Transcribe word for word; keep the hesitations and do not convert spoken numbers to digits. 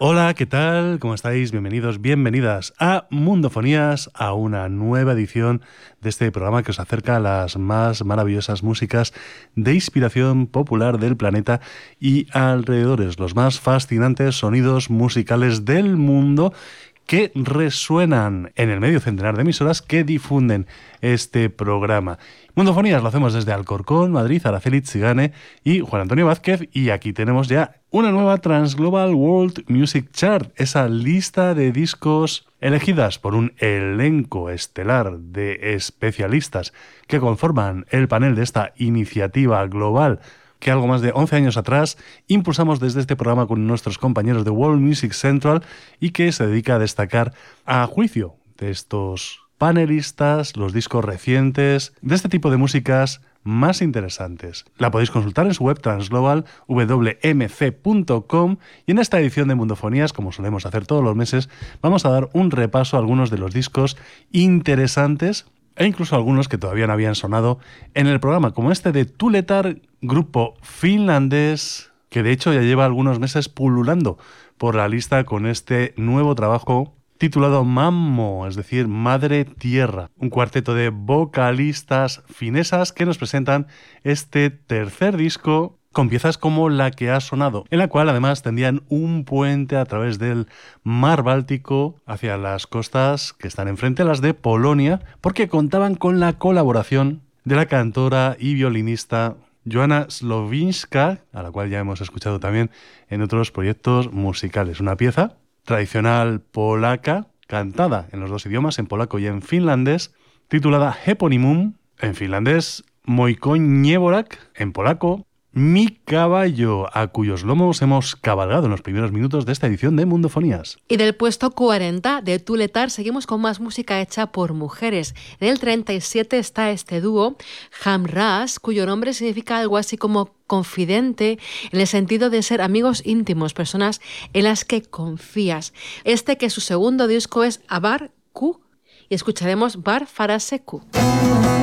Hola, ¿qué tal? ¿Cómo estáis? Bienvenidos, bienvenidas a Mundofonías, a una nueva edición de este programa que os acerca a las más maravillosas músicas de inspiración popular del planeta y alrededores, los más fascinantes sonidos musicales del mundo que resuenan en el medio centenar de emisoras que difunden este programa. Mundofonías lo hacemos desde Alcorcón, Madrid, Araceli Tsigane y Juan Antonio Vázquez, y aquí tenemos ya una nueva Transglobal World Music Chart, esa lista de discos elegidas por un elenco estelar de especialistas que conforman el panel de esta iniciativa global que algo más de once años atrás impulsamos desde este programa con nuestros compañeros de World Music Central y que se dedica a destacar a juicio de estos panelistas los discos recientes de este tipo de músicas más interesantes. La podéis consultar en su web transglobal w m c punto com y en esta edición de Mundofonías, como solemos hacer todos los meses, vamos a dar un repaso a algunos de los discos interesantes e incluso algunos que todavía no habían sonado en el programa, como este de Tuuletar, grupo finlandés que de hecho ya lleva algunos meses pululando por la lista con este nuevo trabajo titulado Mammo, es decir, Madre Tierra, un cuarteto de vocalistas finesas que nos presentan este tercer disco con piezas como la que ha sonado, en la cual además tendían un puente a través del mar Báltico hacia las costas que están enfrente a las de Polonia, porque contaban con la colaboración de la cantora y violinista Joanna Slowinska, a la cual ya hemos escuchado también en otros proyectos musicales. Una pieza tradicional polaca, cantada en los dos idiomas, en polaco y en finlandés, titulada Eponymum, en finlandés Mój koń Nieworak, en polaco Mi caballo, a cuyos lomos hemos cabalgado en los primeros minutos de esta edición de Mundofonías. Y del puesto cuarenta de Tuuletar seguimos con más música hecha por mujeres. En el treinta y siete está este dúo, Hamras, cuyo nombre significa algo así como confidente, en el sentido de ser amigos íntimos, personas en las que confías. Este, que su segundo disco es Abar Ku, y escucharemos Bar Farase Ku.